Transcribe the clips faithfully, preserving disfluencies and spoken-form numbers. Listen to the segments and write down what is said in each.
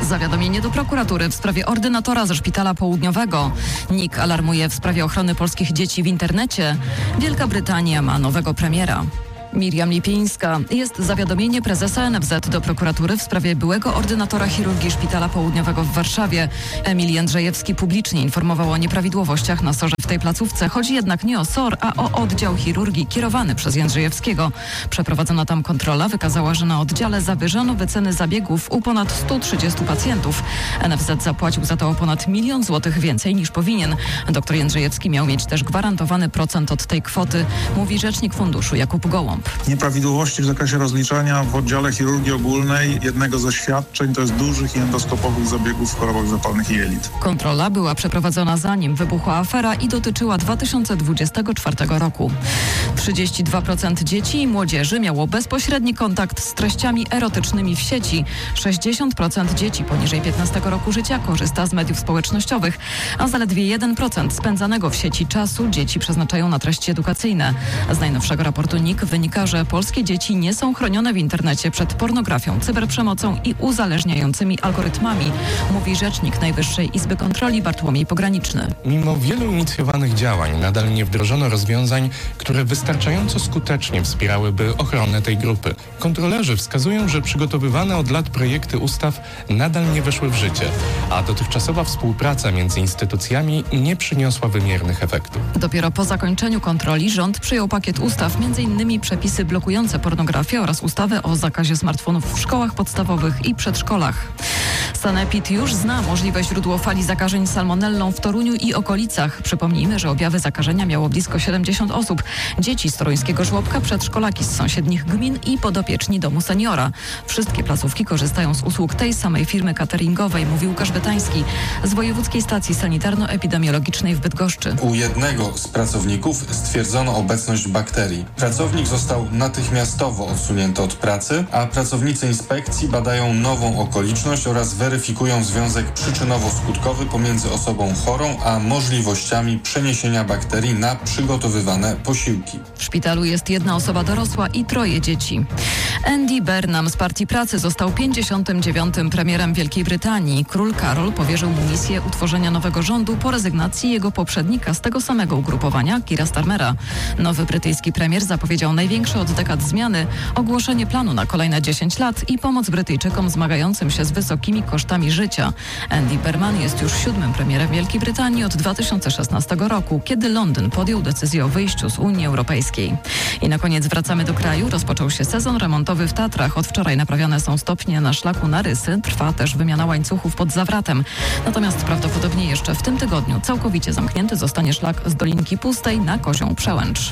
Zawiadomienie do prokuratury w sprawie ordynatora ze Szpitala Południowego. N I K alarmuje w sprawie ochrony polskich dzieci w internecie. Wielka Brytania ma nowego premiera. Miriam Lipińska. Jest zawiadomienie prezesa N F Z do prokuratury w sprawie byłego ordynatora chirurgii Szpitala Południowego w Warszawie. Emil Jędrzejewski publicznie informował o nieprawidłowościach na sorze w tej placówce. Chodzi jednak nie o SOR, a o oddział chirurgii kierowany przez Jędrzejewskiego. Przeprowadzona tam kontrola wykazała, że na oddziale zawyżono wyceny zabiegów u ponad stu trzydziestu pacjentów. N F Z zapłacił za to o ponad milion złotych więcej niż powinien. Doktor Jędrzejewski miał mieć też gwarantowany procent od tej kwoty, mówi rzecznik funduszu Jakub Gołąb. Nieprawidłowości w zakresie rozliczania w oddziale chirurgii ogólnej jednego ze świadczeń to jest dużych i endoskopowych zabiegów w chorobach zapalnych jelit. Kontrola była przeprowadzona zanim wybuchła afera i dotyczyła dwa tysiące dwudziestego czwartego roku. trzydzieści dwa procent dzieci i młodzieży miało bezpośredni kontakt z treściami erotycznymi w sieci. sześćdziesiąt procent dzieci poniżej piętnastego roku życia korzysta z mediów społecznościowych, a zaledwie jeden procent spędzanego w sieci czasu dzieci przeznaczają na treści edukacyjne. Z najnowszego raportu N I K wynika, że polskie dzieci nie są chronione w internecie przed pornografią, cyberprzemocą i uzależniającymi algorytmami, mówi rzecznik Najwyższej Izby Kontroli Bartłomiej Pograniczny. Mimo wielu inicjowanych działań nadal nie wdrożono rozwiązań, które wystarczająco skutecznie wspierałyby ochronę tej grupy. Kontrolerzy wskazują, że przygotowywane od lat projekty ustaw nadal nie weszły w życie, a dotychczasowa współpraca między instytucjami nie przyniosła wymiernych efektów. Dopiero po zakończeniu kontroli rząd przyjął pakiet ustaw, między innymi przepisy blokujące pornografię oraz ustawę o zakazie smartfonów w szkołach podstawowych i przedszkolach. Sanepid już zna możliwe źródło fali zakażeń salmonellą w Toruniu i okolicach. Przypomnijmy, że objawy zakażenia miało blisko siedemdziesiąt osób. Dzieci z toruńskiego żłobka, przedszkolaki z sąsiednich gmin i podopieczni domu seniora. Wszystkie placówki korzystają z usług tej samej firmy cateringowej, mówi Łukasz Bytański z Wojewódzkiej Stacji Sanitarno-Epidemiologicznej w Bydgoszczy. U jednego z pracowników stwierdzono obecność bakterii. Pracownik został natychmiastowo odsunięty od pracy, a pracownicy inspekcji badają nową okoliczność oraz weryfikują związek przyczynowo-skutkowy pomiędzy osobą chorą a możliwościami przeniesienia bakterii na przygotowywane posiłki. W szpitalu jest jedna osoba dorosła i troje dzieci. Andy Burnham z Partii Pracy został pięćdziesiątym dziewiątym premierem Wielkiej Brytanii. Król Karol powierzył mu misję utworzenia nowego rządu po rezygnacji jego poprzednika z tego samego ugrupowania, Keira Starmera. Nowy brytyjski premier zapowiedział największe od dekad zmiany, ogłoszenie planu na kolejne dziesięć lat i pomoc Brytyjczykom zmagającym się z wysokimi kosztami życia. Andy Burnham jest już siódmym premierem Wielkiej Brytanii od dwa tysiące szesnastego roku, kiedy Londyn podjął decyzję o wyjściu z Unii Europejskiej. I na koniec wracamy do kraju. Rozpoczął się sezon remontowy w Tatrach. Od wczoraj naprawiane są stopnie na szlaku na Rysy. Trwa też wymiana łańcuchów pod Zawratem. Natomiast prawdopodobnie jeszcze w tym tygodniu całkowicie zamknięty zostanie szlak z Dolinki Pustej na Kozią Przełęcz.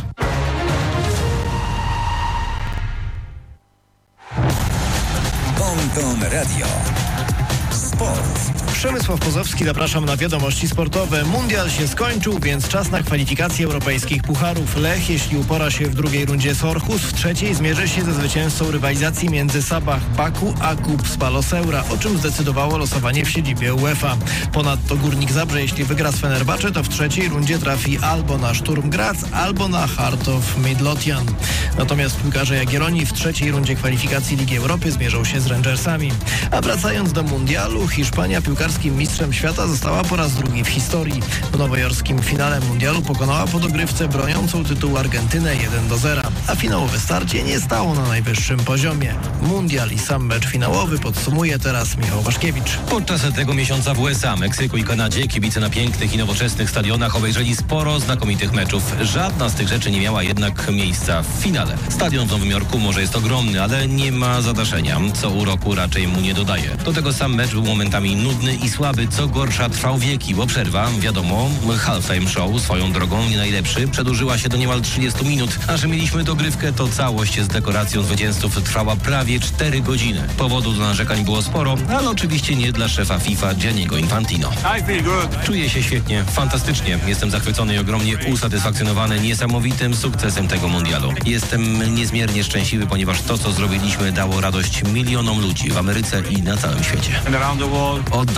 Bonton Radio. Sport. Przemysław Pozowski, zapraszam na wiadomości sportowe. Mundial się skończył, więc czas na kwalifikacje europejskich pucharów. Lech, jeśli upora się w drugiej rundzie z Orhus, w trzeciej zmierzy się ze zwycięzcą rywalizacji między Sabah Baku a Kup Spaloseura, o czym zdecydowało losowanie w siedzibie UEFA. Ponadto Górnik Zabrze, jeśli wygra z Fenerbahce, to w trzeciej rundzie trafi albo na Sturm Graz, albo na Heart of Midlothian. Natomiast piłkarze Jagiellonii w trzeciej rundzie kwalifikacji Ligi Europy zmierzą się z Rangersami. A wracając do mundialu, Hiszpania piłkarskim mistrzem świata została po raz drugi w historii. W nowojorskim finale mundialu pokonała po dogrywce broniącą tytułu Argentynę jeden do zera, a finałowe starcie nie stało na najwyższym poziomie. Mundial i sam mecz finałowy podsumuje teraz Michał Waszkiewicz. Podczas tego miesiąca w U S A, Meksyku i Kanadzie kibice na pięknych i nowoczesnych stadionach obejrzeli sporo znakomitych meczów. Żadna z tych rzeczy nie miała jednak miejsca w finale. Stadion w Nowym Jorku może jest ogromny, ale nie ma zadaszenia, co uroku raczej mu nie dodaje. Do tego sam mecz był momentami nudny i słaby, co gorsza trwał wieki, bo przerwa, wiadomo, halftime show swoją drogą nie najlepszy, przedłużyła się do niemal trzydziestu minut, a że mieliśmy dogrywkę, to całość z dekoracją zwycięzców trwała prawie cztery godziny. Powodu do narzekań było sporo, ale oczywiście nie dla szefa FIFA Gianniego Infantino. Czuję się świetnie, fantastycznie. Jestem zachwycony i ogromnie usatysfakcjonowany niesamowitym sukcesem tego mundialu. Jestem niezmiernie szczęśliwy, ponieważ to, co zrobiliśmy, dało radość milionom ludzi w Ameryce i na całym świecie. Oddaj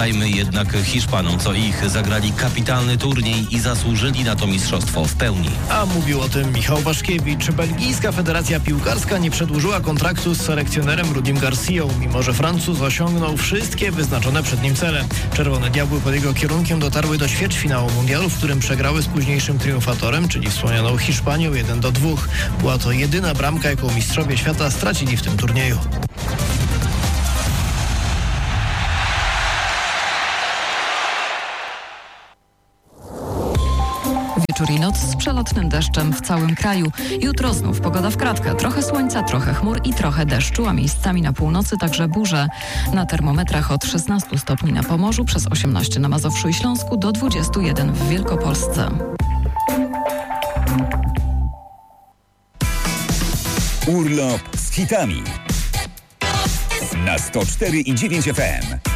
Dajmy jednak Hiszpanom co ich. Zagrali kapitalny turniej i zasłużyli na to mistrzostwo w pełni. A mówił o tym Michał Waszkiewicz. Belgijska Federacja Piłkarska nie przedłużyła kontraktu z selekcjonerem Rudim Garcją, mimo że Francuz osiągnął wszystkie wyznaczone przed nim cele. Czerwone Diabły pod jego kierunkiem dotarły do ćwierćfinału mundialu, w którym przegrały z późniejszym triumfatorem, czyli wspomnianą Hiszpanią jeden do dwóch. Była to jedyna bramka, jaką mistrzowie świata stracili w tym turnieju. Wieczór i noc z przelotnym deszczem w całym kraju. Jutro znów pogoda w kratkę. Trochę słońca, trochę chmur i trochę deszczu, a miejscami na północy także burze. Na termometrach od szesnastu stopni na Pomorzu, przez osiemnaście na Mazowszu i Śląsku, do dwudziestu jeden w Wielkopolsce. Urlop z hitami na sto cztery i dziewięć F M.